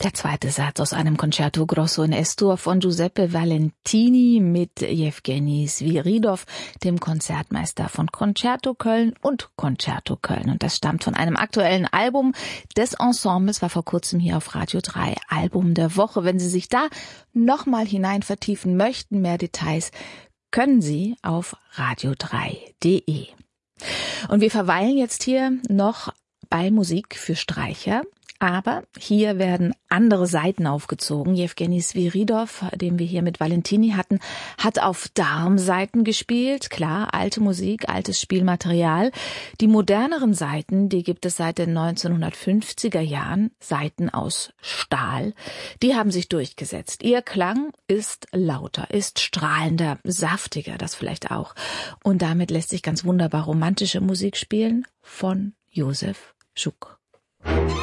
Der zweite Satz aus einem Concerto Grosso in Es-Dur von Giuseppe Valentini mit Jewgeni Sviridov, dem Konzertmeister von Concerto Köln und Concerto Köln. Und das stammt von einem aktuellen Album des Ensembles, war vor kurzem hier auf Radio 3, Album der Woche. Wenn Sie sich da nochmal hinein vertiefen möchten, mehr Details, können Sie auf radio3.de. Und wir verweilen jetzt hier noch bei Musik für Streicher. Aber hier werden andere Seiten aufgezogen. Jewgeni Sviridov, den wir hier mit Valentini hatten, hat auf Darmsaiten gespielt. Klar, alte Musik, altes Spielmaterial. Die moderneren Saiten, die gibt es seit den 1950er Jahren. Saiten aus Stahl. Die haben sich durchgesetzt. Ihr Klang ist lauter, ist strahlender, saftiger, das vielleicht auch. Und damit lässt sich ganz wunderbar romantische Musik spielen von Josef Suk.